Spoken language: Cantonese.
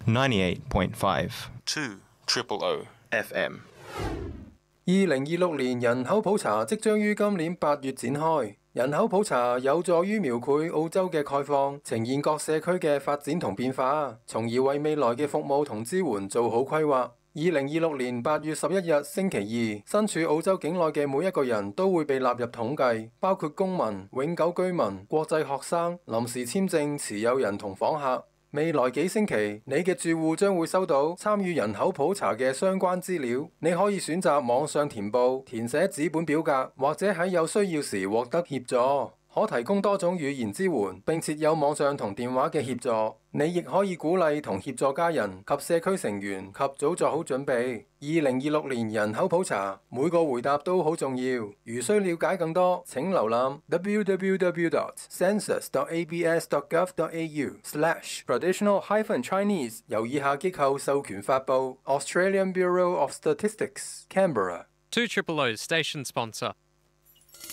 98.5 2 FM。 2026年人口普查即將於今年8月展開。人口普查有助於描繪澳洲嘅概況，呈現各社區嘅發展同變化，從而為未來嘅服務同支援做好規劃。2026年8月11日星期二，身處澳洲境內嘅每一個人都會被納入統計，包括公民、永久居民、國際學生、臨時簽證持有人同訪客。未來幾星期，你嘅住戶將會收到參與人口普查嘅相關資料。你可以選擇網上填報、填寫紙本表格，或者喺有需要時獲得協助。可提供多種語言支援，並設有網上同電話嘅協助。你亦可以鼓勵同協助家人及社區成員及早做好準備。2026年人口普查，每個回答都好重要。如需了解更多，請瀏覽 www.census.abs.gov.au/traditional-chinese， 由以下機構授權發布 Australian Bureau of Statistics Canberra。 2 Triple O's station sponsor